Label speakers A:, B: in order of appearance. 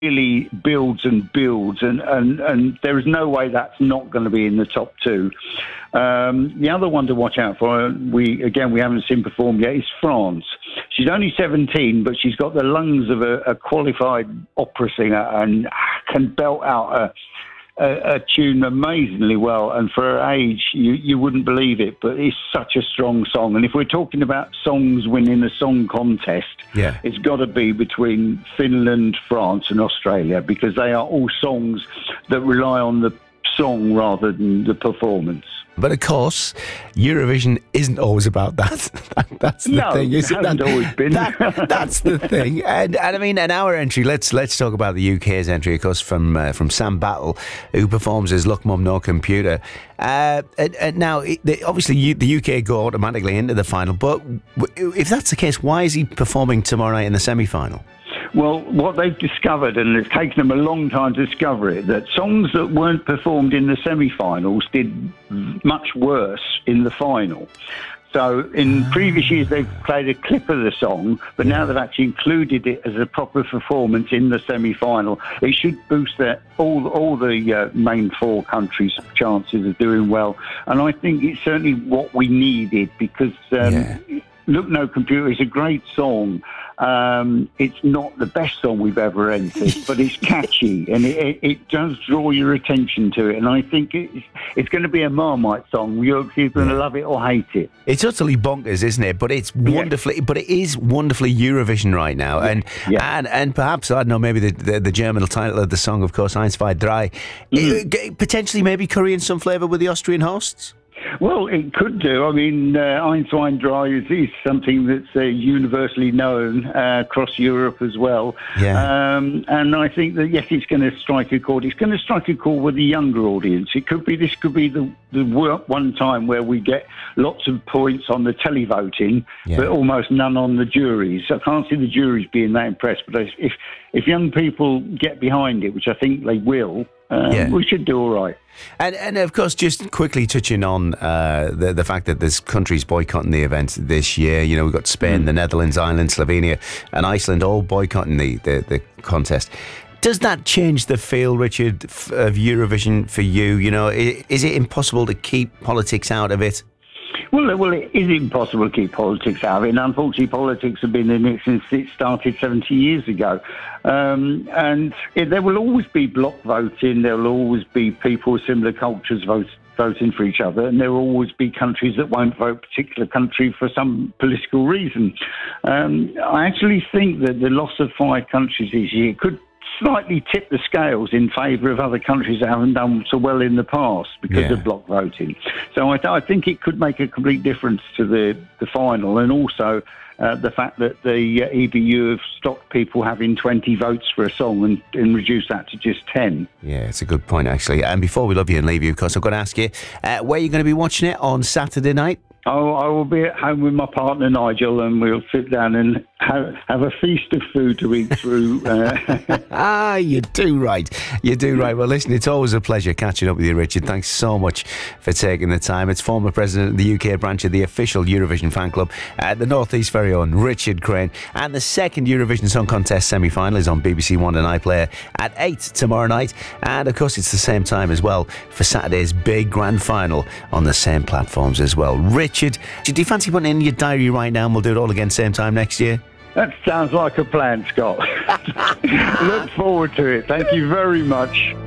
A: really builds and builds, and there is no way that's not going to be in the top two. The other one to watch out for, we haven't seen perform yet, is France. She's only 17, but she's got the lungs of a qualified opera singer and can belt out a tune amazingly well, and for her age, you wouldn't believe it, but it's such a strong song. And if we're talking about songs winning a song contest, it's got to be between Finland, France and Australia, because they are all songs that rely on the song rather than the performance.
B: But of course, Eurovision isn't always about that. That's the thing, isn't it?
A: Always been.
B: That's the thing. And I mean, in our entry, let's talk about the UK's entry, of course, from Sam Battle, who performs as Look Mum No Computer. Now, obviously, the UK go automatically into the final, but if that's the case, why is he performing tomorrow night in the semi-final?
A: Well, what they've discovered, and it's taken them a long time to discover it, that songs that weren't performed in the semi-finals did much worse in the final. So in previous years, they've played a clip of the song, but now they've actually included it as a proper performance in the semi-final. It should boost all the main four countries' chances of doing well. And I think it's certainly what we needed, because Look No Computer is a great song. It's not the best song we've ever entered, but it's catchy and it does draw your attention to it. And I think it's going to be a Marmite song. You're going to love it or hate it.
B: It's utterly bonkers, isn't it? But it's wonderfully, but it is wonderfully Eurovision right now. And perhaps, I don't know, maybe the German title of the song, of course, Eins, zwei, drei, potentially maybe currying some flavour with the Austrian hosts?
A: Well, it could do. I mean, Eins, zwei, drei is something that's universally known across Europe as well. And I think that, yes, it's going to strike a chord. It's going to strike a chord with the younger audience. This could be the one time where we get lots of points on the televoting, but almost none on the juries. I can't see the juries being that impressed. But if young people get behind it, which I think they will, we should do all right.
B: And of course, just quickly touching on the fact that there's countries boycotting the event this year. You know, we've got Spain, the Netherlands, Ireland, Slovenia and Iceland all boycotting the contest. Does that change the feel, Richard, of Eurovision for you? You know, is it impossible to keep politics out of it?
A: Well, it is impossible to keep politics out of it, and unfortunately politics have been in it since it started 70 years ago. And there will always be block voting, there will always be people with similar cultures voting for each other, and there will always be countries that won't vote a particular country for some political reason. I actually think that the loss of 5 countries this year could slightly tip the scales in favour of other countries that haven't done so well in the past because of block voting. So I think it could make a complete difference to the final, and also the fact that the EBU have stopped people having 20 votes for a song and reduced that to just 10.
B: Yeah, it's a good point, actually. And before we love you and leave you, of course, I've got to ask you, where are you going to be watching it on Saturday night?
A: Oh, I will be at home with my partner Nigel, and we'll sit down and have a feast of food to eat through.
B: You do right. You do right. Well, listen, it's always a pleasure catching up with you, Richard. Thanks so much for taking the time. It's former president of the UK branch of the official Eurovision fan club, the North East very own Richard Crane. And the second Eurovision Song Contest semi-final is on BBC One and iPlayer at 8 tomorrow night. And of course, it's the same time as well for Saturday's big grand final on the same platforms as well. Richard, do you fancy putting it in your diary right now, and we'll do it all again same time next year?
A: That sounds like a plan, Scott. Look forward to it. Thank you very much.